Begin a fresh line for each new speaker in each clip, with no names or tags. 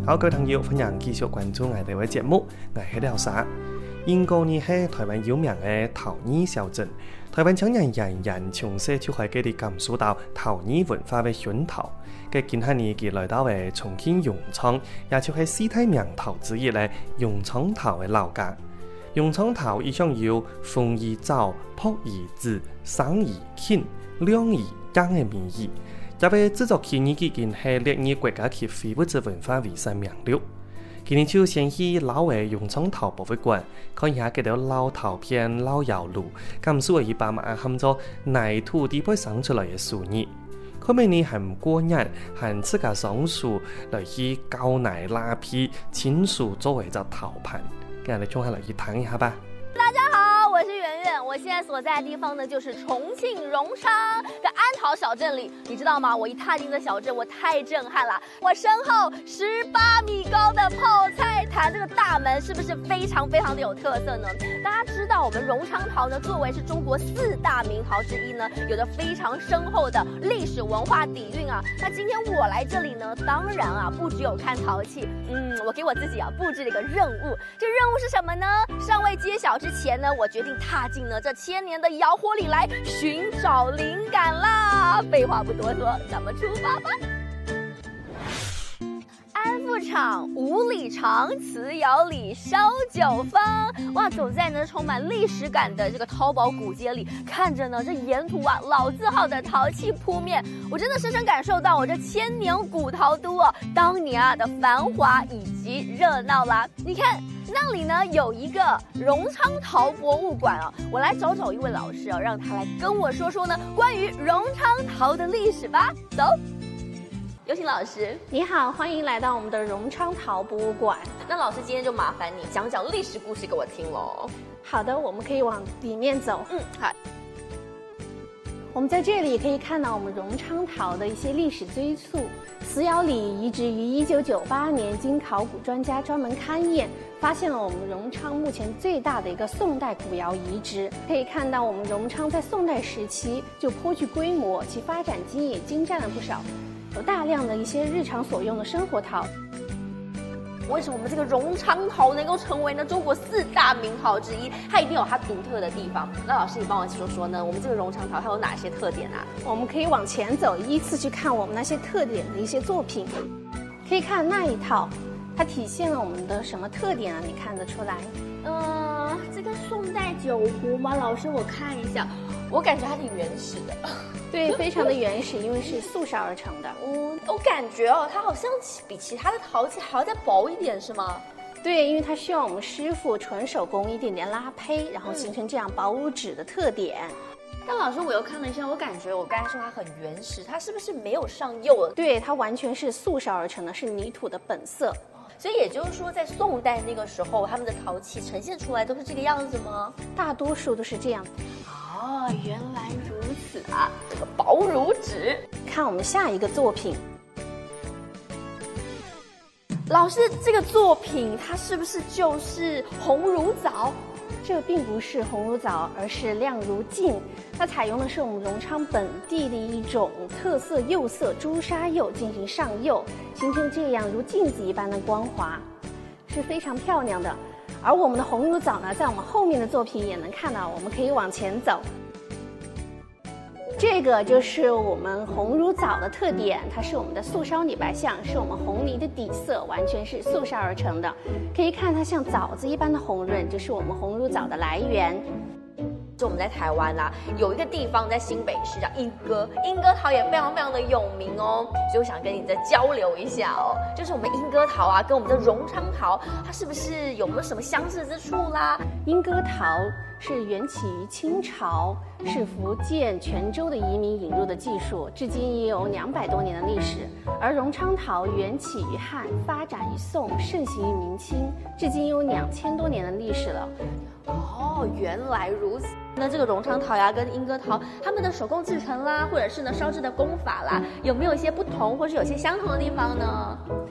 好，各位朋友，歡迎繼續關注我哋嘅節目，我係廖沙。英歌呢係台灣有名嘅陶藝小鎮，台灣青年人人從小就開始感受到陶藝文化嘅熏陶。嘅近下年佢來到嘅重慶榮昌，也就係四大名陶之一嘅榮昌陶嘅老家。榮昌陶一向有風宜早、朴宜紫、生宜勤、亮宜剛嘅名義。這位製作器已經係列入國家級非物質文化遺產名錄。今年就先去老嘅榮昌陶博物館看一下嗰啲老陶片、老窯爐，感受一把嘛含咗泥土地配生出來嘅樹葉。佢咪呢係唔過癮，係自家雙手來去攪泥拉坯，親手作為隻陶盤。跟住嚟衝下來去睇一下吧。
大家好，我是圓圓，我現在所在的地方呢，就是重慶榮昌的安陶小鎮裏。你知道嗎？我一踏進這小鎮，我太震撼了。我身後18米高的泡菜壇，這個大門是不是非常非常的有特色呢？大家知道，我們榮昌陶呢，作為是中國4大名陶之一呢，有着非常深厚的歷史文化底蘊啊。那今天我來這裏呢，當然啊，不只有看陶器，我給我自己啊布置了一個任務。這任務是什麼呢？尚未揭曉之前呢，我決定踏進呢這千年的窯火裏來尋找靈感啦！廢話不多說，咱們出發吧。安富廠5里長，瓷窯裡燒酒坊。哇，走在呢充滿歷史感的這個淘寶古街裡，看着呢這沿途啊老字號的陶器鋪面，我真的深深感受到我這千年古陶都啊當年啊的繁華以及熱鬧啦。你看那裡呢有一個榮昌陶博物館啊，我來找一位老師啊，讓他來跟我說說呢關於榮昌陶的歷史吧。走。有請老師。
你好，歡迎來到我們的榮昌陶博物館。
那老師今天就麻煩你講講歷史故事給我聽咯。
好的，我們可以往裡面走。
好。
我們在這裡可以看到我們榮昌陶的一些歷史追溯。瓷窯裡移植於1998年，經考古專家專門勘驗，發現了我們榮昌目前最大的一個宋代古窯遺址。可以看到我們榮昌在宋代時期就頗具規模，其發展經驗也精湛了不少。有大量的一些日常所用的生活陶。
為什麼我們這個榮昌陶能夠成為呢中國4大名陶之一？它一定有它獨特的地方。那老師，你幫我說說呢，我們這個榮昌陶它有哪些特點啊？
我們可以往前走，依次去看我們那些特點的一些作品。可以看那一套，它體現了我們的什麼特點啊？你看得出來？
這個宋代酒壺嗎？老師，我看一下，我感覺它挺原始的。
對，非常的原始，因為是素燒而成的。
我感覺哦，它好像比其他的陶器還要再薄一點，是嗎？
對，因為它需要我們師傅純手工一點點拉胚，然後形成這樣薄如紙的特點。
但老師，我又看了一下，我感覺我剛才說它很原始，它是不是沒有上釉了？
對，它完全是素燒而成的，是泥土的本色。
所以也就是說，在宋代那個時候，他們的陶器呈現出來都是這個樣子嗎？
大多數都是這樣。
哦，原來如此啊！這個薄如紙。
看我們下一個作品。
老師，這個作品它是不是就是紅如棗？
這並不是紅如棗，而是亮如鏡。它採用的是我們榮昌本地的一種特色釉色朱砂釉進行上釉，形成這樣如鏡子一般的光滑，是非常漂亮的。而我們的紅如棗呢，在我們後面的作品也能看到，我們可以往前走。這個就是我們紅如棗的特點，它是我們的素燒泥白象，是我們紅泥的底色，完全是素燒而成的。可以看它像棗子一般的紅潤，就是我們紅如棗的來源。
就我們在台灣啊，有一個地方在新北市叫鶯歌，鶯歌陶也非常非常的有名哦，所以我想跟你再交流一下哦，就是我們鶯歌陶啊，跟我們的榮昌陶，它是不是有沒有什麼相似之處啦？
鶯歌陶是源起於清朝，是福建泉州的移民引入的技術，至今已有200多年的歷史。而榮昌陶源起於漢，發展於宋，盛行於明清，至今有2000多年的歷史了。
哦，原來如此。那這個榮昌陶呀，跟鶯歌陶，他們的手工製成啦，或者是呢燒製的工法啦，有沒有一些不同，或是有些相同的地方呢？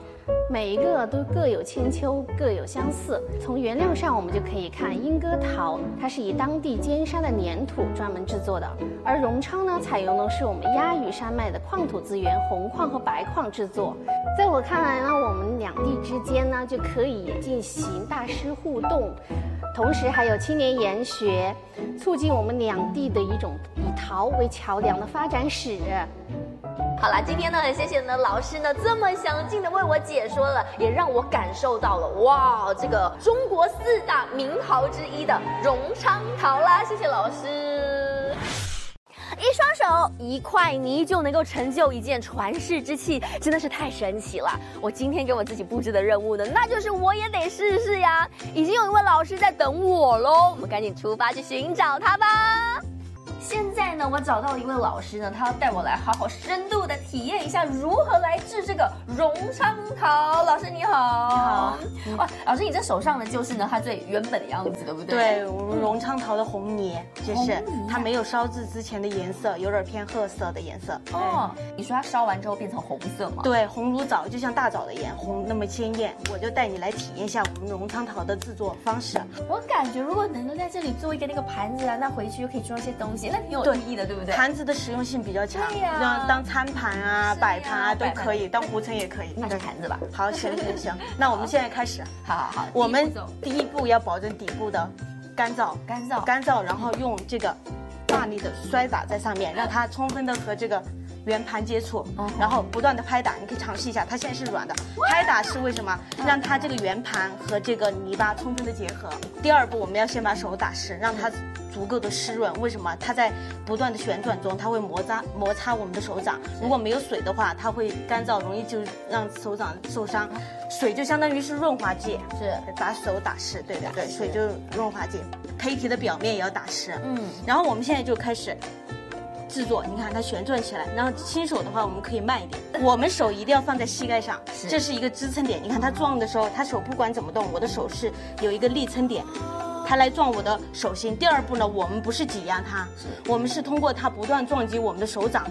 每一个都各有千秋，各有相似。从原料上，我们就可以看莺歌陶，它是以当地尖山的粘土专门制作的，而荣昌呢，采用的是我们亚屿山脉的矿土资源，红矿和白矿制作。在我看来呢，我们两地之间呢，就可以进行大师互动，同时还有青年研学，促进我们两地的一种以陶为桥梁的发展史。
好啦，今天呢，很谢谢呢老师呢这么详尽的为我解说了，也让我感受到了哇，这个中国4大名陶之一的荣昌陶啦，谢谢老师。一双手一块泥就能够成就一件传世之器，真的是太神奇了。我今天给我自己布置的任务呢，那就是我也得试试呀。已经有一位老师在等我喽，我们赶紧出发去寻找他吧。现在呢，我找到了一位老师呢，他要带我来好好深度的体验一下如何来制这个荣昌陶。老师你好。你好。哇，老师你这手上呢就是呢它最原本的样子，对不对？
对，我们荣昌陶的红泥，就是它没有烧制之前的颜色，有点偏褐色的颜色。
哦，你说它烧完之后变成红色吗？
对，红如枣，就像大枣的眼红那么鲜艳。我就带你来体验一下我们荣昌陶的制作方式。
我感觉如果能够在这里做一个那个盘子啊，那回去就可以装一些东西，那挺有意义的，对不对？
盘子的实用性比较强，
对呀，
让当餐盘啊、摆盘啊都可以，当壶盛也可以。
那就盘子吧。
好，行。那我们现在开始。
好。
我们第一步要保证底部的干燥，然后用这个大力的摔打在上面，让它充分的和这个圆盘接触，然后不断的拍打。你可以尝试一下，它现在是软的，拍打是为什么？让它这个圆盘和这个泥巴充分的结合。第二步，我们要先把手打湿，让它足够的湿润。为什么？它在不断的旋转中，它会摩擦我们的手掌。如果没有水的话，它会干燥，容易就让手掌受伤。水就相当于是润滑剂，
是
把手打湿，对，水就是润滑剂。胚体的表面也要打湿。然后我们现在就开始制作，你看它旋转起来，然后新手的话我们可以慢一点，我们手一定要放在膝盖上，这是一个支撑点。你看它撞的时候，它手不管怎么动，我的手是有一个力撑点，它来撞我的手心。第二步呢，我们不是挤压它，我们是通过它不断撞击我们的手掌，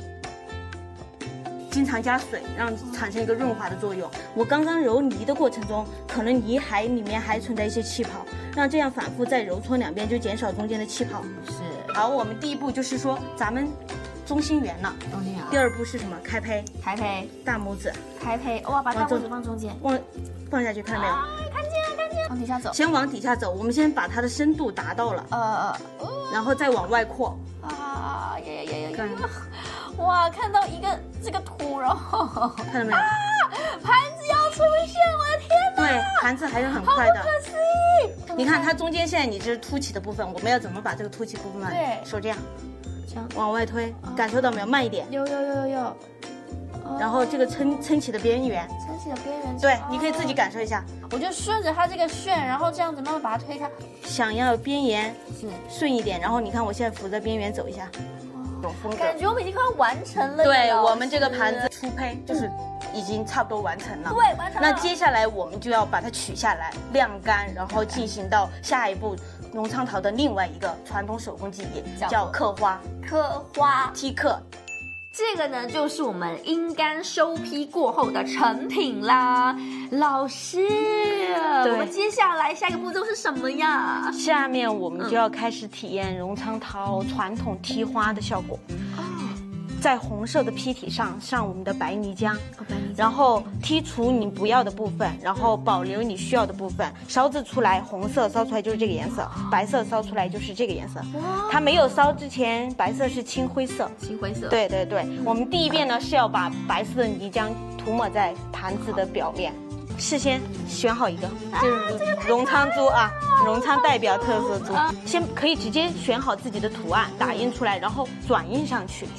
经常加水，让产生一个润滑的作用。我刚刚揉泥的过程中，可能泥里面还存在一些气泡，让这样反复再揉搓两遍，就减少中间的气泡。
是。
好，我们第一步就是说咱们中心圆了。第二步是什么？开胚，大拇指
开胚。哇，把大拇指放中间，
放下去，看到没有？
看见了。往底下走。
先往底下走，我们先把它的深度达到了。然后再往外扩。
哇，看到一个这个图，然后
看到没有？
盘子要出现，我的天哪！
对，盘子还是很快的。
好不可思议！
你看它中间现在你这是凸起的部分，我们要怎么把这个凸起部分？
对，
手这样往外推，感受到没有？慢一点。
有。
然后这个撑起的边缘，对，你可以自己感受一下。
我就顺着它这个旋，然后这样子慢慢把它推开。
想要边沿顺一点，然后你看我现在扶着边缘走一下。
感觉我们已经快要完成了。
对，我们这个盘子出胚就是已经差不多完成了。
对，完成了。
那接下来我们就要把它取下来晾干，然后进行到下一步荣昌陶的另外一个传统手工技艺，叫刻花。剔刻。
这个呢，就是我们阴干收坯过后的成品啦。老师，我们接下来下一个步骤是什么呀？
下面我们就要开始体验荣昌陶传统剔花的效果。在红色的坯体上我们的白泥浆，然后剔除你不要的部分，然后保留你需要的部分。烧制出来，红色烧出来就是这个颜色，白色烧出来就是这个颜色。它没有烧之前，白色是青灰色。对。我们第一遍呢是要把白色的泥浆涂抹在盘子的表面。事先选好一个，就是荣昌猪啊，荣昌代表特色猪。先可以直接选好自己的图案，打印出来，然后转印上去。